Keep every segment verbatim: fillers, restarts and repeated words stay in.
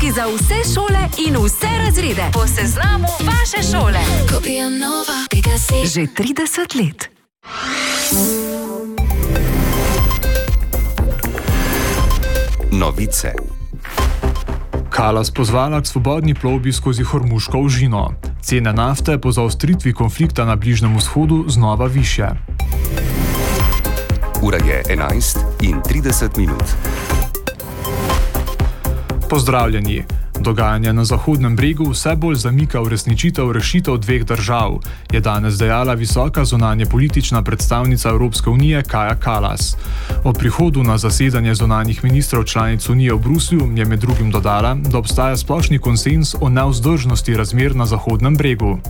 Ponudniki za vse šole in vse razrede po seznamu vaše šole. Že trideset let. Novice. Kallas pozvala k svobodni plovbi skozi Hormuško ožino. Cene nafte po zaostritvi konflikta na Bližnjem vzhodu znova višje. Ura je enajst in trideset minut. Pozdravljeni. Dogajanje na Zahodnem bregu vse bolj zamika uresničitev rešitev dveh držav, je danes dejala visoka zunanje politična predstavnica Evropske unije Kaja Kallas. O prihodu na zasedanje zunanjih ministrov članic Unije v Bruslju je med drugim dodala, da obstaja splošni konsenz o nevzdržnosti razmer na Zahodnem bregu.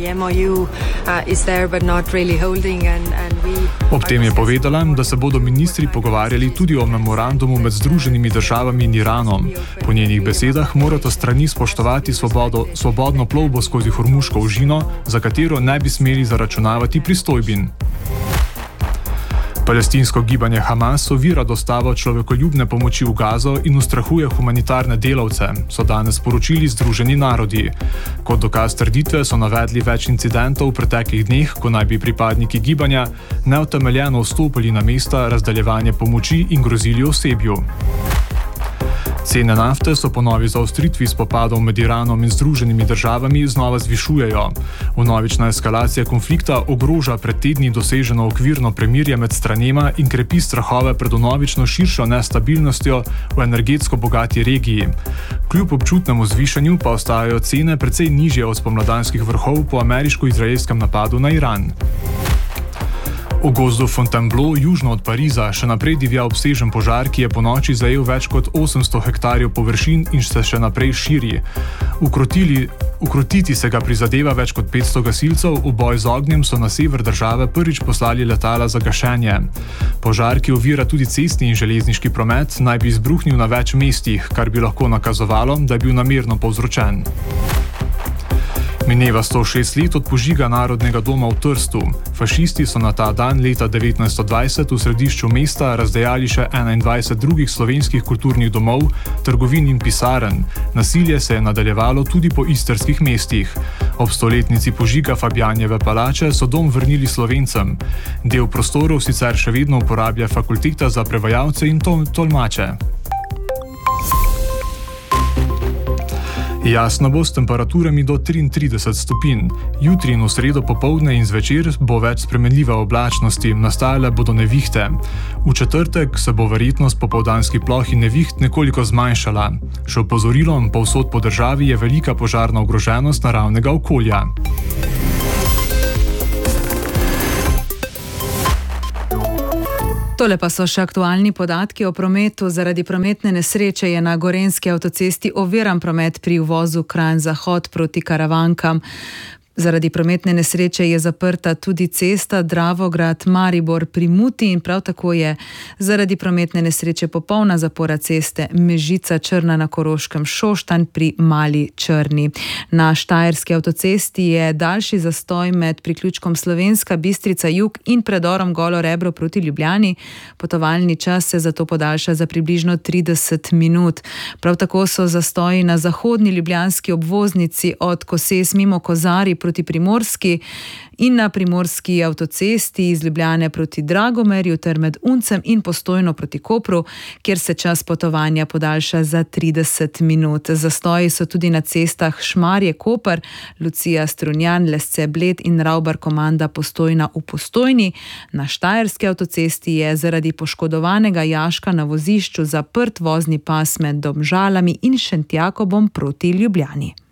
Ob tem je povedala, da se bodo ministri pogovarjali tudi o memorandumu med Združenimi državami in Iranom. Po njenih besedah morata strani spoštovati svobodo, svobodno plovbo skozi Hormuško ožino, za katero ne bi smeli zaračunavati pristojbin. Palestinsko gibanje Hamas ovira dostavo človekoljubne pomoči v Gazo in ustrahuje humanitarne delavce, so danes sporočili Združeni narodi. Kot dokaz trditve so navedli več incidentov v preteklih dneh, ko naj bi pripadniki gibanja neutemeljeno vstopili na mesta razdaljevanja pomoči in grozili osebju. Cene nafte so po novi zaostritvi spopadov med Iranom in Združenimi državami znova zvišujejo. Vnovična eskalacija konflikta ogroža pred tedni doseženo okvirno premirje med stranema in krepi strahove pred vnovično širšo nestabilnostjo v energetsko bogati regiji. Kljub občutnemu zvišanju pa ostajajo cene precej nižje od spomladanskih vrhov po ameriško-izraelskem napadu na Iran. V gozdu Fontainebleau, južno od Pariza, še naprej divja obsežen požar, ki je po noči zajel več kot osemsto hektarjev površin in se še naprej širi. Ukrotili, ukrotiti se ga prizadeva več kot petsto gasilcev, v boj z ognjem so na sever države prvič poslali letala za gašenje. Požar, ki ovira tudi cestni in železniški promet, naj bi izbruhnil na več mestih, kar bi lahko nakazovalo, da je bil namerno povzročen. Mineva sto šest let od požiga Narodnega doma v Trstu. Fašisti so na ta dan leta devetnajststo dvajset v središču mesta razdejali še enaindvajset drugih slovenskih kulturnih domov, trgovin in pisarn. Nasilje se je nadaljevalo tudi po istrskih mestih. Ob stoletnici požiga Fabjanjeve palače so dom vrnili Slovencem. Del prostorov sicer še vedno uporablja Fakulteta za prevajalce in tol- tolmače. Jasno bo s temperaturami do triintrideset stopinj. Jutri in v sredo popoldne in zvečer bo več spremenljive oblačnosti, nastajale bodo nevihte. V četrtek se bo verjetnost popoldanskih ploh in neviht nekoliko zmanjšala. Še opozorilom povsod po državi je velika požarna ogroženost naravnega okolja. Tole pa so še aktualni podatki o prometu. Zaradi prometne nesreče je na gorenjski avtocesti oviran promet pri uvozu Kranj-Zahod proti Karavankam. Zaradi prometne nesreče je zaprta tudi cesta Dravograd-Maribor pri Muti in prav tako je zaradi prometne nesreče popolna zapora ceste Mežica-Črna na Koroškem Šoštanj pri Mali Črni. Na štajerski avtocesti je daljši zastoj med priključkom Slovenska Bistrica-Jug in predorom Golo Rebro proti Ljubljani. Potovalni čas se zato podaljša za približno trideset minut. Prav tako so zastoji na zahodni ljubljanski obvoznici od Koses mimo Kozari proti Primorski in na primorski avtocesti iz Ljubljane proti Dragomerju ter med Uncem in Postojno proti Kopru, kjer se čas potovanja podaljša za trideset minut. Zastoji so tudi na cestah Šmarje-Koper, Lucija-Strunjan, Lesce-Bled in Ravbar-Komanda Postojna v Postojni. Na štajerski avtocesti je zaradi poškodovanega jaška na vozišču zaprt vozni pas med Domžalami in Šentjakobom proti Ljubljani.